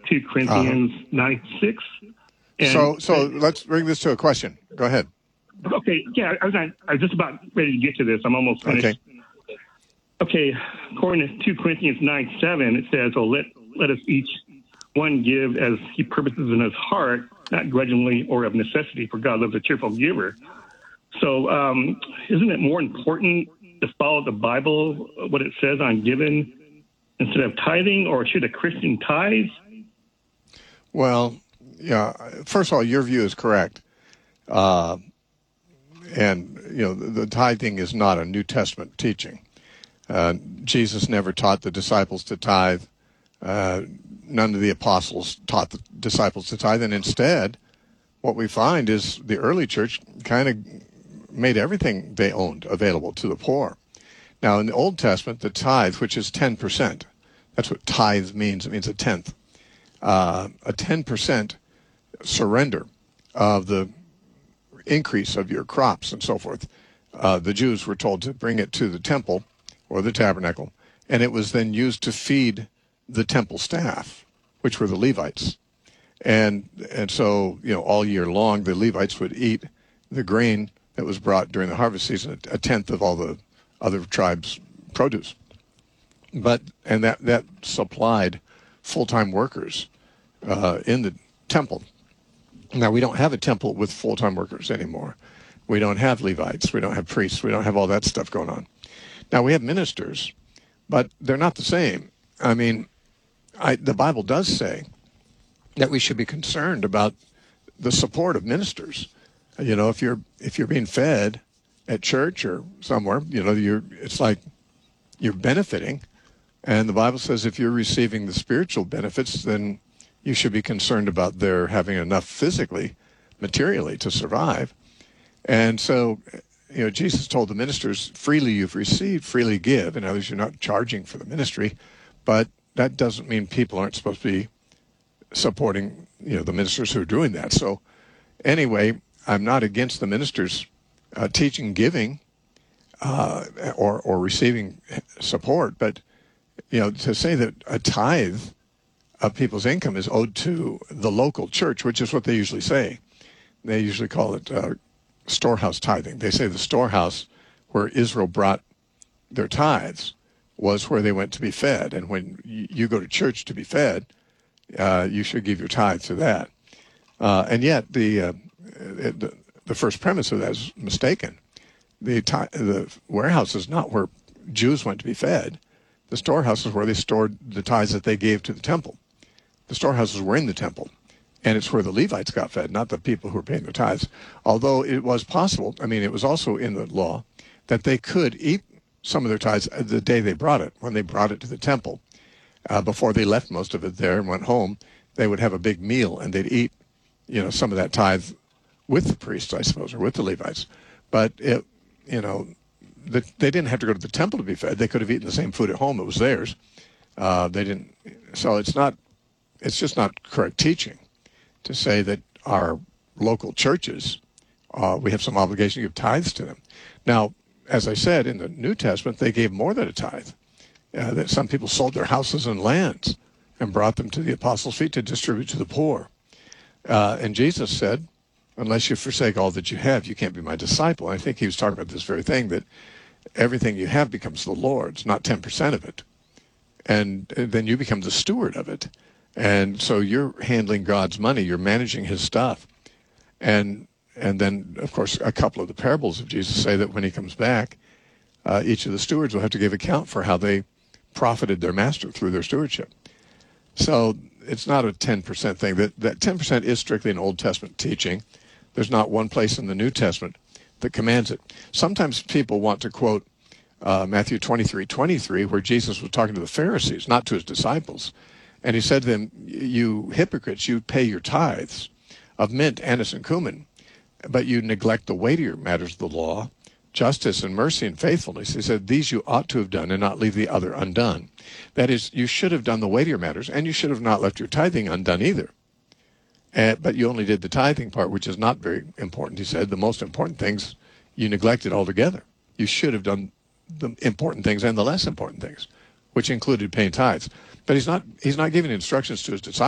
2 Corinthians 9:6. So let's bring this to a question. Go ahead. Okay, yeah, I was just about ready to get to this. I'm almost finished. Okay, according to 2 Corinthians 9:7, it says, "Oh, let us each one give as he purposes in his heart, not grudgingly or of necessity, for God loves a cheerful giver." So isn't it more important to follow the Bible, what it says on giving, instead of tithing, or should a Christian tithe? Well, yeah, first of all, your view is correct. And, the tithing is not a New Testament teaching. Jesus never taught the disciples to tithe. None of the apostles taught the disciples to tithe. And instead, what we find is the early church kind of made everything they owned available to the poor. Now, in the Old Testament, the tithe, which is 10%, that's what tithe means. It means a tenth. A 10% surrender of the increase of your crops and so forth. The Jews were told to bring it to the temple or the tabernacle, and it was then used to feed the temple staff, which were the Levites. And so, all year long, the Levites would eat the grain that was brought during the harvest season, a tenth of all the other tribes' produce. And that supplied full-time workers in the temple. Now, we don't have a temple with full-time workers anymore. We don't have Levites. We don't have priests. We don't have all that stuff going on. Now, we have ministers, but they're not the same. I mean, the Bible does say that we should be concerned about the support of ministers. If you're being fed at church or somewhere, it's like you're benefiting. And the Bible says if you're receiving the spiritual benefits, then you should be concerned about their having enough physically, materially to survive. And so, Jesus told the ministers, freely you've received, freely give. In other words, you're not charging for the ministry, but that doesn't mean people aren't supposed to be supporting, the ministers who are doing that. So anyway, I'm not against the ministers teaching giving or receiving support, but, to say that a tithe of people's income is owed to the local church, which is what they usually say. They usually call it storehouse tithing. They say the storehouse where Israel brought their tithes was where they went to be fed. And when you go to church to be fed, you should give your tithe to that. And yet the first premise of that is mistaken. The warehouse is not where Jews went to be fed. The storehouse is where they stored the tithes that they gave to the temple. The storehouses were in the temple, and it's where the Levites got fed, not the people who were paying their tithes. Although it was possible, it was also in the law, that they could eat some of their tithes the day they brought it, when they brought it to the temple. Before they left most of it there and went home, they would have a big meal, and they'd eat, some of that tithe with the priests, I suppose, or with the Levites. But, they didn't have to go to the temple to be fed. They could have eaten the same food at home. It was theirs. They didn't. So it's just not correct teaching to say that our local churches, we have some obligation to give tithes to them. Now, as I said, in the New Testament, they gave more than a tithe. That some people sold their houses and lands and brought them to the apostles' feet to distribute to the poor. And Jesus said, unless you forsake all that you have, you can't be my disciple. I think he was talking about this very thing, that everything you have becomes the Lord's, not 10% of it. And then you become the steward of it. And so you're handling God's money. You're managing his stuff. And then, of course, a couple of the parables of Jesus say that when he comes back, each of the stewards will have to give account for how they profited their master through their stewardship. So it's not a 10% thing. That 10% is strictly an Old Testament teaching. There's not one place in the New Testament that commands it. Sometimes people want to quote Matthew 23:23, where Jesus was talking to the Pharisees, not to his disciples. And he said to them, you hypocrites, you pay your tithes of mint, anise, and cumin, but you neglect the weightier matters of the law, justice and mercy and faithfulness. He said, these you ought to have done and not leave the other undone. That is, you should have done the weightier matters, and you should have not left your tithing undone either. But you only did the tithing part, which is not very important. He said the most important things you neglected altogether. You should have done the important things and the less important things, which included paying tithes. But he's not giving instructions to his disciples